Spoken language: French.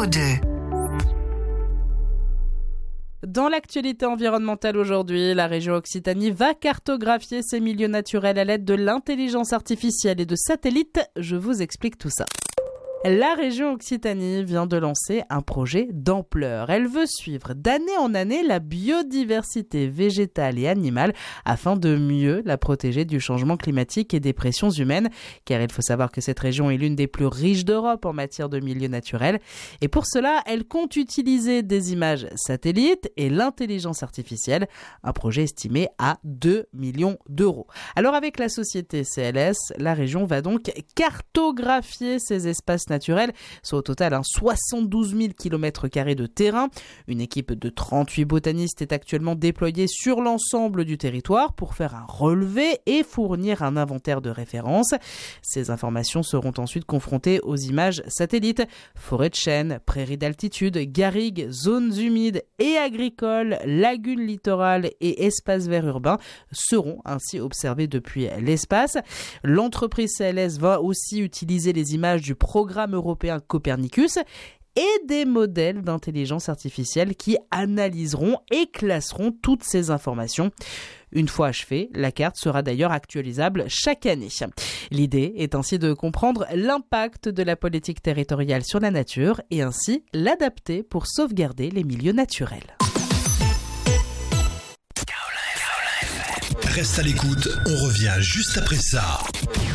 02. Dans l'actualité environnementale aujourd'hui, la région Occitanie va cartographier ses milieux naturels à l'aide de l'intelligence artificielle et de satellites. Je vous explique tout ça. La région Occitanie vient de lancer un projet d'ampleur. Elle veut suivre d'année en année la biodiversité végétale et animale afin de mieux la protéger du changement climatique et des pressions humaines. Car il faut savoir que cette région est l'une des plus riches d'Europe en matière de milieux naturels. Et pour cela, elle compte utiliser des images satellites et l'intelligence artificielle. Un projet estimé à 2 millions d'euros. Alors avec la société CLS, la région va donc cartographier ces espaces naturels, soit au total 72 000 km² de terrain. Une équipe de 38 botanistes est actuellement déployée sur l'ensemble du territoire pour faire un relevé et fournir un inventaire de référence. Ces informations seront ensuite confrontées aux images satellites. Forêts de chênes, prairies d'altitude, garrigues, zones humides et agricoles, lagunes littorales et espaces verts urbains seront ainsi observés depuis l'espace. L'entreprise CLS va aussi utiliser les images du programme européen Copernicus et des modèles d'intelligence artificielle qui analyseront et classeront toutes ces informations. Une fois achevée, la carte sera d'ailleurs actualisable chaque année. L'idée est ainsi de comprendre l'impact de la politique territoriale sur la nature et ainsi l'adapter pour sauvegarder les milieux naturels. Reste à l'écoute, on revient juste après ça.